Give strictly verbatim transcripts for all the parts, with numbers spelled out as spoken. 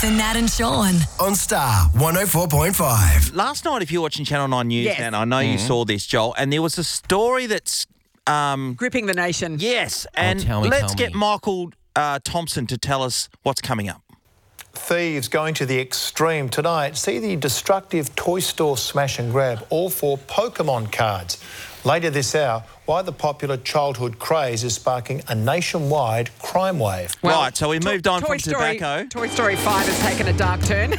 With Nat and Sean. On Star one oh four point five. Last night, if you're watching Channel nine News, Yes. and I know you saw this, Joel, and there was a story that's... Um, Gripping the nation. yes, and tell me, let's tell get me. Michael uh, Thompson to tell us what's coming up. Thieves going to the extreme tonight. See the destructive toy store smash and grab, all for Pokemon cards. Later this hour, why the popular childhood craze is sparking a nationwide crime wave. Well, right, so we To- moved on Toy from Story, tobacco. Toy Story five has taken a dark turn.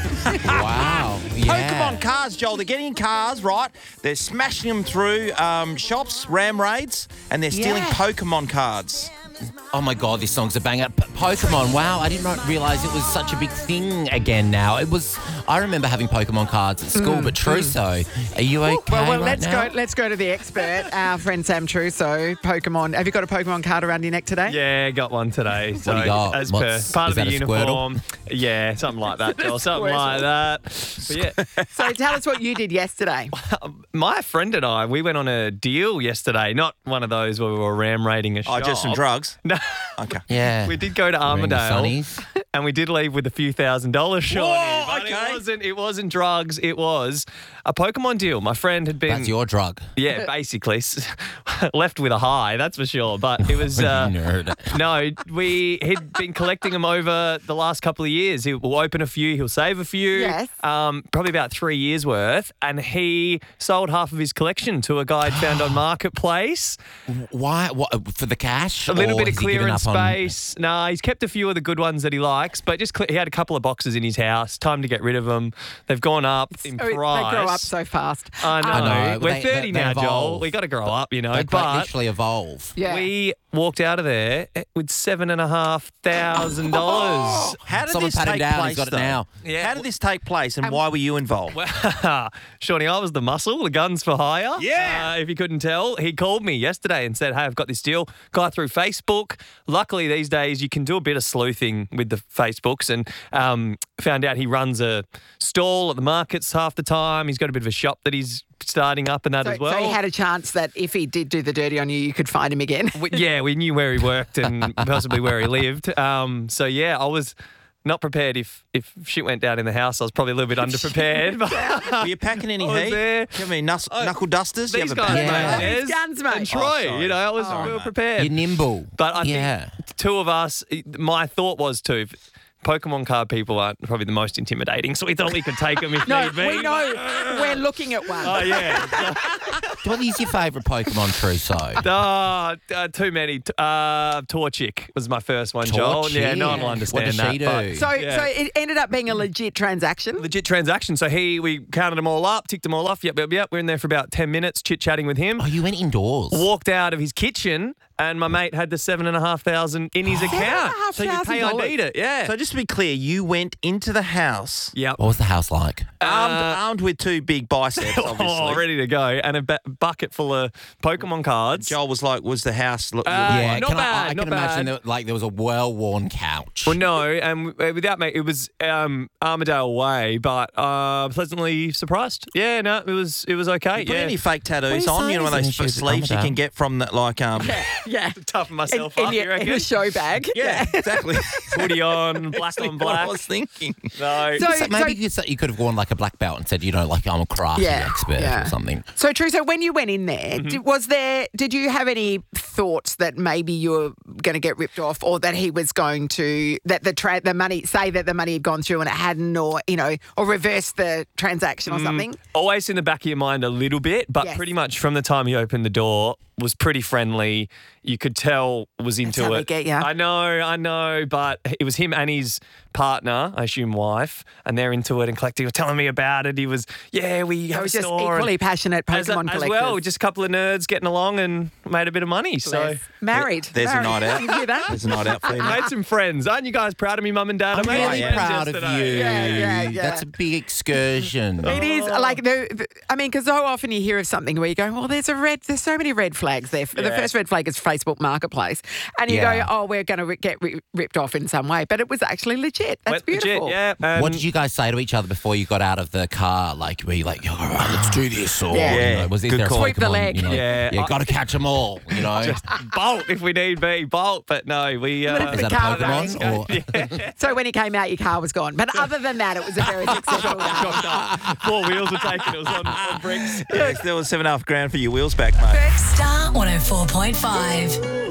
Wow. Yeah. Pokemon cards, Joel. They're getting in cars, right? They're smashing them through um, shops, ram raids, and they're stealing Yeah. Pokemon cards. Oh my God, this song's a banger. P- Pokemon, wow, I did not realise it was such a big thing again now. It was, I remember having Pokemon cards at school, but Trusso, are you okay well, well right let's now? go. Let's go to the expert, our friend Sam Trusso. Pokemon. Have you got a Pokemon card around your neck today? Yeah, got one today. So do you got? as What's- per part is of the that a Squirtle? uniform. Yeah, something like that, or something like that. But yeah, So tell us what you did yesterday. my friend and I, we went on a deal yesterday. Not one of those where we were ram raiding a Oh, shop. just some drugs? No. Okay. Yeah. We did go to Ring the Armadale, Sunnies. and we did leave with a few thousand dollars, Shawnee. Whoa, but okay. It wasn't. It wasn't drugs. It was a Pokemon deal. My friend had been. That's your drug. Yeah, basically left with a high. That's for sure. But it was. Uh, Nerd. No, we he'd been collecting them over the last couple of years. He will open a few, he'll save a few. Yes. Um, probably about three years worth, and he sold half of his collection to a guy he'd found on Marketplace. Why? What, for the cash? A little Or bit of has he given clearance up on- space. No, he's kept a few of the good ones that he likes, but just cle he had a couple of boxes in his house. Time to get rid of them. They've gone up in Oh, price. They grow up so fast. I know. I know, but We're they- thirty they- they now, Joel. evolve. We got to grow up, you know. They but literally evolve. Yeah. we walked out of there with seven and a half thousand dollars. How did Someone this pat him take down, place, he's got it though? now. Yeah. How did this take place, and why were you involved? Shawnee, I was the muscle, the guns for hire. Yeah. Uh, if you couldn't tell, he called me yesterday and said, hey, I've got this deal. Guy through Facebook. Luckily, these days, you can do a bit of sleuthing with the Facebooks, and um, found out he runs a stall at the markets half the time. He's got a bit of a shop that he's starting up and that So, as well. so he had a chance that if he did do the dirty on you, you could find him again. We- yeah, we knew where he worked and possibly where he lived. Um, so, yeah, I was not prepared if, if shit went down in the house. I was probably a little bit underprepared. But Were you packing any I was heat? there. Do you have any nus- knuckle dusters? Do you these have a guys, pack? Yeah. mate, Oh, these Des guns, mate. and Oh, Troy, sorry. you know, I was Sorry, we were mate. prepared. You're nimble. But I yeah. think two of us, my thought was too, Pokemon card people aren't probably the most intimidating, so we thought we could take them if No, need be. we know. We're looking at one. Oh, yeah. What is your favourite Pokemon, Trusso? Oh, uh, too many. T- Uh, Torchic was my first one, Joel. Yeah, no one will Torchic. understand What does that. she but- do? So, Yeah. so it ended up being a legit transaction. Legit transaction. So he, we counted them all up, ticked them all off. Yep, yep, yep. We're in there for about ten minutes, chit chatting with him. Oh, you went indoors. Walked out of his kitchen, and my mate had the seven and a half thousand in his account. So you pay I $seven thousand D it. Yeah. So just to be clear, you went into the house yep. What was the house like? armed, Uh, armed with two big biceps, obviously. Oh, ready to go, and a bu- bucket full of Pokemon cards. Joel was like, was the house... Look, Uh, yeah, not can I, bad, I not can imagine bad. that like there was a well-worn couch. Well, no, and uh, without mate, it was um, Armadale Way, but uh, pleasantly surprised. Yeah, no, it was it was okay. you put yeah, any fake tattoos What are on? you You know, one of saying? those She was sleeves you Armadale. can get from that, like... um. Yeah. toughen In, myself in up. your- you reckon? in a show bag. Yeah, exactly. Hoodie on, black on What black. I was thinking. No, So, So maybe you, could, you could have worn like a black belt and said, you know, like I'm a crafty Yeah, expert yeah. or something. So true. So when you went in there, Mm-hmm. did, was there? Did you have any thoughts that maybe you were going to get ripped off, or that he was going to that the tra- the money say that the money had gone through and it hadn't, or you know, or reverse the transaction or Mm. something? always in the back of your mind a little bit, but Yes. pretty much from the time he opened the door was pretty friendly. You could tell was into how it. they get ya. I know, I know, but it was him and his partner, I assume wife, and they're into it and collecting. He was telling me about it. He was, yeah, we I have was a just store. equally passionate as, Pokemon as collectors. well, just a couple of nerds getting along and made a bit of money. So Bless. married. There's married. a night out. Did you hear that? There's a night out for you, mate. made some friends. Aren't you guys proud of me, Mum and Dad? I'm I made really friends proud of yesterday. you. Yeah, yeah, yeah. That's a big excursion. It is like the, the I mean, because so often you hear of something where you go, well, there's a red, there's so many red flags there. The first red flag is Facebook Marketplace. And you Yeah. go, oh, we're going to ri- get ri- ripped off in some way. But it was actually legit. That's Went legit, beautiful. yeah. And What did you guys say to each other before you got out of the car? Like, were you like, all right, let's do this? Or, Yeah. you know, was is Good there a call. Sweep the Pokemon, leg. You know, Yeah, yeah, I- got to catch them all, you know? just bolt if we need be, bolt. But no, we... Uh, But is the that a car Pokemon? running. Or, So when he came out, your car was gone. But other than that, it was a very successful day. Four wheels were taken. It was on, on bricks. Yeah, there was seven and a half grand for your wheels back, mate. Star one oh four point five.